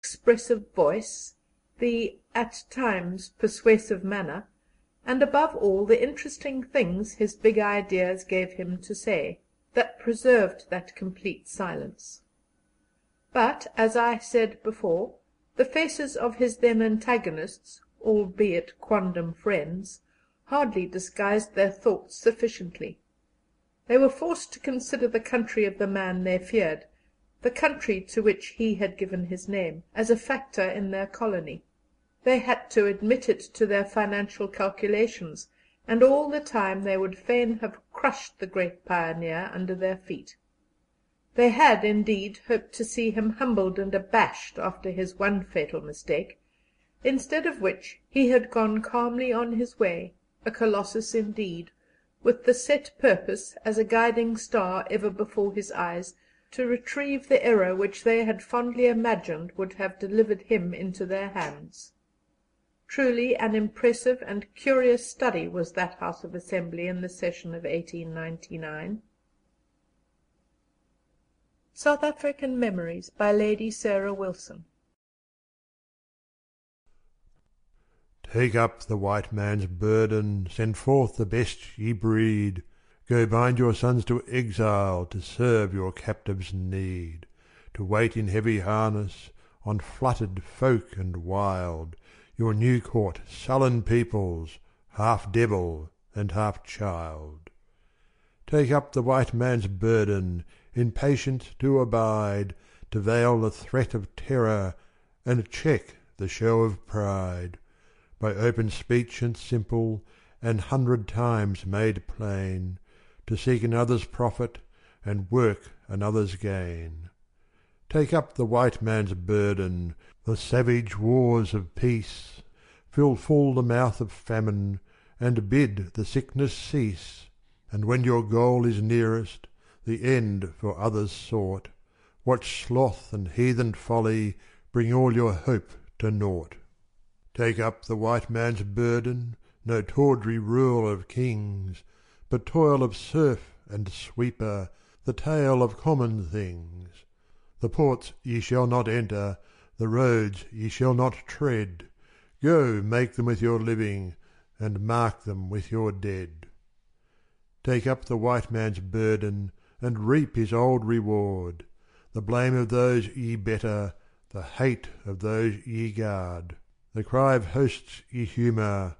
expressive voice, the at times persuasive manner, and above all the interesting things his big ideas gave him to say, that preserved that complete silence. But, as I said before, the faces of his then antagonists, albeit quondam friends, hardly disguised their thoughts sufficiently. They were forced to consider the country of the man they feared, the country to which he had given his name, as a factor in their colony. They had to admit it to their financial calculations, and all the time they would fain have crushed the great pioneer under their feet. They had, indeed, hoped to see him humbled and abashed after his one fatal mistake, instead of which he had gone calmly on his way, a colossus indeed, with the set purpose, as a guiding star ever before his eyes, to retrieve the error which they had fondly imagined would have delivered him into their hands. Truly an impressive and curious study was that House of Assembly in the session of 1899. South African Memories by Lady Sarah Wilson. Take up the white man's burden, send forth the best ye breed, go bind your sons to exile to serve your captives' need, to wait in heavy harness, on fluttered folk and wild, your new caught sullen peoples, half devil and half child. Take up the white man's burden, impatient to abide, to veil the threat of terror, and check the show of pride, by open speech and simple, and 100 times made plain, to seek another's profit, and work another's gain. Take up the white man's burden, the savage wars of peace, fill full the mouth of famine, and bid the sickness cease, and when your goal is nearest, the end for others sought, watch sloth and heathen folly bring all your hope to naught. Take up the white man's burden, no tawdry rule of kings, but toil of serf and sweeper, the tale of common things. The ports ye shall not enter, the roads ye shall not tread, go make them with your living, and mark them with your dead. Take up the white man's burden, and reap his old reward, the blame of those ye better, the hate of those ye guard, the cry of hosts ye humour,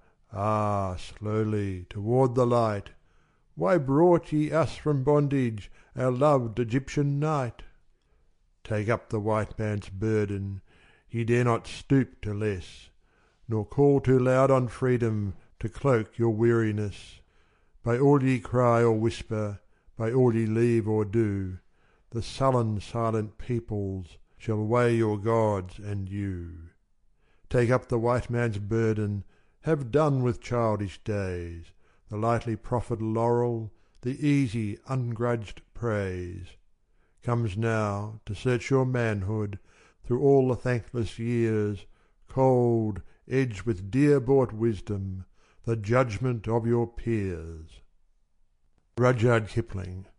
slowly toward the light. Why brought ye us from bondage, our loved Egyptian night? Take up the white man's burden, ye dare not stoop to less, nor call too loud on freedom to cloak your weariness. By all ye cry or whisper, by all ye leave or do, the sullen silent peoples shall weigh your gods and you. Take up the white man's burden, have done with childish days, the lightly proffered laurel, the easy ungrudged praise. Comes now to search your manhood through all the thankless years, cold, edged with dear bought wisdom, the judgment of your peers. Rudyard Kipling.